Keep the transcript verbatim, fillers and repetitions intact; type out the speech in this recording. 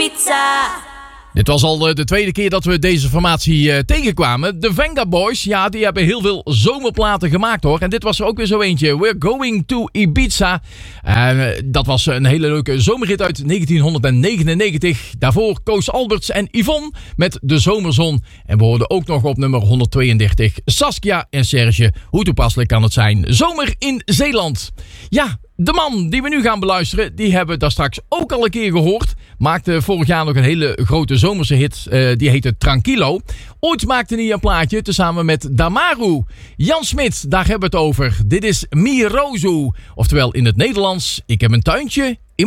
Ibiza. Dit was al de tweede keer dat we deze formatie uh, tegenkwamen. De Venga Boys, ja, die hebben heel veel zomerplaten gemaakt hoor. En dit was er ook weer zo eentje. We're Going to Ibiza. Uh, dat was een hele leuke zomerhit uit negentien negenennegentig. Daarvoor Koos Alberts en Yvonne met De Zomerzon. En we hoorden ook nog op nummer honderdtweeëndertig Saskia en Serge. Hoe toepasselijk kan het zijn? Zomer in Zeeland. Ja, de man die we nu gaan beluisteren, die hebben we daar straks ook al een keer gehoord. Maakte vorig jaar nog een hele grote zomerse hit. Uh, die heette Tranquilo. Ooit maakte hij een plaatje tezamen met Damaru. Jan Smit, daar hebben we het over. Dit is Mi Rozu. Oftewel in het Nederlands, ik heb een tuintje in